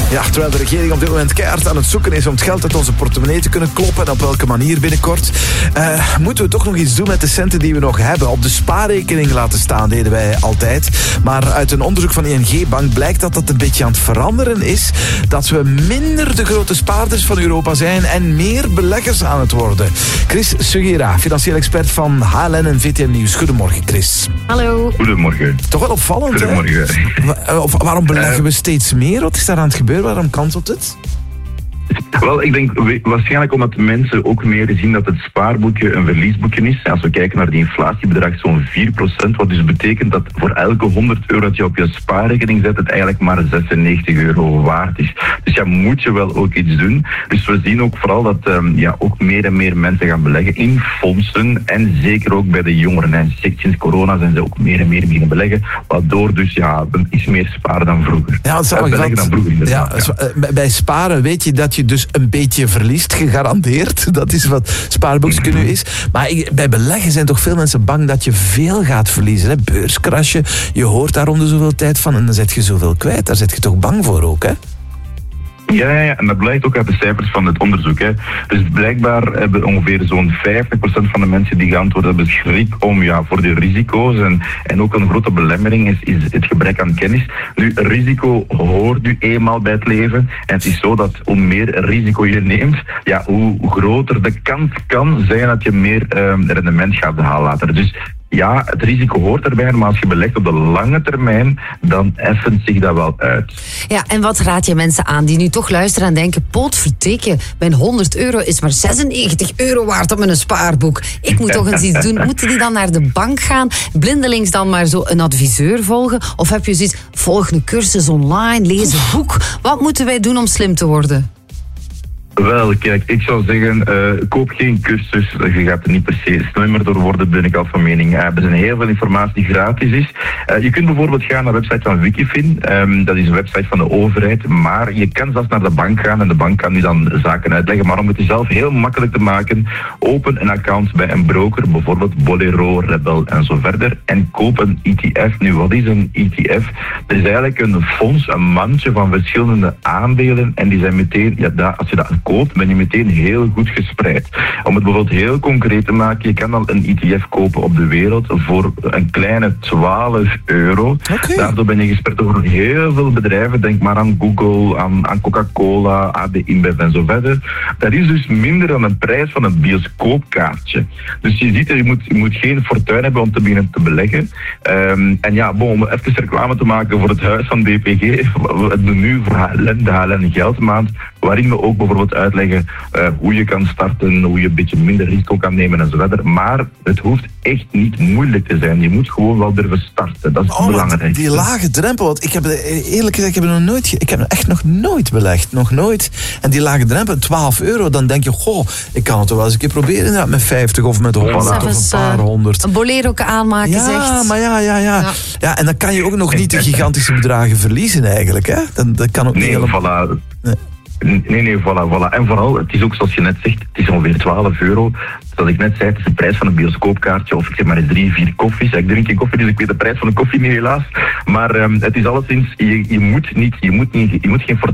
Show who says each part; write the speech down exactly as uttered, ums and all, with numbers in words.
Speaker 1: Ja, terwijl de regering op dit moment keihard aan het zoeken is om het geld uit onze portemonnee te kunnen kloppen en op welke manier binnenkort, uh, moeten we toch nog iets doen met de centen die we nog hebben. Op de spaarrekening laten staan deden wij altijd. Maar uit een onderzoek van I N G-bank blijkt dat dat een beetje aan het veranderen is. Dat we minder de grote spaarders van Europa zijn en meer beleggers aan het worden. Chris Sugira, financieel expert van H L N en V T M Nieuws. Goedemorgen, Chris.
Speaker 2: Hallo.
Speaker 3: Goedemorgen.
Speaker 1: Toch wel opvallend,
Speaker 3: Goedemorgen.
Speaker 1: hè? Of waarom beleggen we steeds meer? Wat is daar aan het gebeuren? Waarom kantelt het?
Speaker 3: Wel, ik denk waarschijnlijk omdat mensen ook meer zien dat het spaarboekje een verliesboekje is. Als we kijken naar die inflatiebedrag, zo'n vier procent, wat dus betekent dat voor elke honderd euro dat je op je spaarrekening zet, het eigenlijk maar zesennegentig euro waard is. Dus ja, moet je wel ook iets doen. Dus we zien ook vooral dat um, ja, ook meer en meer mensen gaan beleggen in fondsen en zeker ook bij de jongeren. En sinds corona zijn ze ook meer en meer beginnen beleggen, waardoor dus ja, iets meer sparen dan vroeger.
Speaker 1: Ja, het
Speaker 3: uh, beleggen dan vroeger inderdaad.
Speaker 1: Ja, ja. Bij sparen weet je dat je dus een beetje verliest, gegarandeerd. Dat is wat spaarboekje nu is. Maar bij beleggen zijn toch veel mensen bang dat je veel gaat verliezen. Hè? Beurskrasje, je hoort daar om de zoveel tijd van en dan zet je zoveel kwijt. Daar zit je toch bang voor ook, hè?
Speaker 3: Ja, ja, ja, en dat blijkt ook uit de cijfers van het onderzoek. Hè. Dus blijkbaar hebben ongeveer zo'n vijftig procent van de mensen die geantwoord hebben schrik om ja, voor de risico's. En, en ook een grote belemmering is, is het gebrek aan kennis. Nu, risico hoort nu eenmaal bij het leven. En het is zo dat hoe meer risico je neemt, ja, hoe groter de kans kan zijn dat je meer um, rendement gaat halen later. Dus ja, het risico hoort erbij, maar als je belegt op de lange termijn, dan effent zich dat wel uit.
Speaker 2: Ja, en wat raad je mensen aan die nu toch luisteren en denken, potverdikke, mijn honderd euro is maar zesennegentig euro waard op mijn spaarboek. Ik moet toch eens iets doen. Moeten die dan naar de bank gaan, blindelings dan maar zo een adviseur volgen? Of heb je zoiets, volg een cursus online, lees een boek. Wat moeten wij doen om slim te worden?
Speaker 3: Wel, kijk, ik zou zeggen, uh, koop geen cursus. Je gaat er niet per se slimmer door worden, ben ik al van mening. Uh, er zijn heel veel informatie die gratis is. Uh, je kunt bijvoorbeeld gaan naar de website van Wikifin. Um, dat is een website van de overheid. Maar je kan zelfs naar de bank gaan en de bank kan nu dan zaken uitleggen. Maar om het jezelf heel makkelijk te maken, open een account bij een broker, bijvoorbeeld Bolero, Rebel en zo verder. En koop een E T F. Nu, wat is een E T F? Het is eigenlijk een fonds, een mandje van verschillende aandelen. En die zijn meteen, ja, dat, als je dat koopt, ben je meteen heel goed gespreid. Om het bijvoorbeeld heel concreet te maken, je kan al een E T F kopen op de wereld voor een kleine twaalf euro. Okay. Daardoor ben je gespreid over heel veel bedrijven. Denk maar aan Google, aan, aan Coca-Cola, A B InBev en zo verder. Dat is dus minder dan de prijs van een bioscoopkaartje. Dus je ziet, je moet, je moet geen fortuin hebben om te beginnen te beleggen. Um, en ja, bon, om even reclame te maken voor het huis van D P G, het menu voor H L N, de H L N Geldmaand, waarin we ook bijvoorbeeld uitleggen uh, hoe je kan starten, hoe je een beetje minder risico kan nemen en zo verder. Maar het hoeft echt niet moeilijk te zijn. Je moet gewoon wel durven starten. Dat is
Speaker 1: oh, belangrijk. Die lage drempel, want ik heb eerlijk gezegd, ik heb nog nooit, ik heb echt nog nooit belegd. Nog nooit. En die lage drempel, twaalf euro, dan denk je, goh, ik kan het toch wel eens een keer proberen inderdaad met vijftig of met honderd of een paar honderd.
Speaker 2: Een bolero aanmaken,
Speaker 1: ja,
Speaker 2: zegt.
Speaker 1: Ja, maar ja, ja, ja, ja. Ja, en dan kan je ook nog niet de gigantische bedragen verliezen eigenlijk, hè? Dat, dat kan ook
Speaker 3: nee,
Speaker 1: niet
Speaker 3: helemaal... Voilà. Nee. Nee, nee, voilà, voilà. En vooral, het is ook zoals je net zegt, het is ongeveer twaalf euro. Zoals ik net zei, het is de prijs van een bioscoopkaartje of ik zeg maar eens drie, vier koffies. Ik drink geen koffie, dus ik weet de prijs van een koffie niet helaas. Maar um, het is alleszins, je, je moet niet, je moet niet, je moet geen fortuin